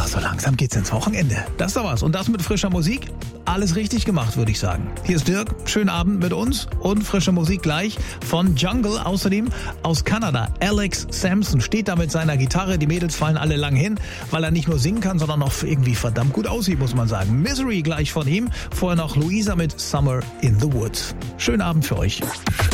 so langsam geht's ins Wochenende. Das ist doch was. Und das mit frischer Musik? Alles richtig gemacht, würde ich sagen. Hier ist Dirk. Schönen Abend mit uns und frische Musik gleich von Jungle. Außerdem aus Kanada. Alex Sampson steht da mit seiner Gitarre. Die Mädels fallen alle lang hin, weil er nicht nur singen kann, sondern auch irgendwie verdammt gut aussieht, muss man sagen. Misery gleich von ihm. Vorher noch Luisa mit Summer in the Woods. Schönen Abend für euch.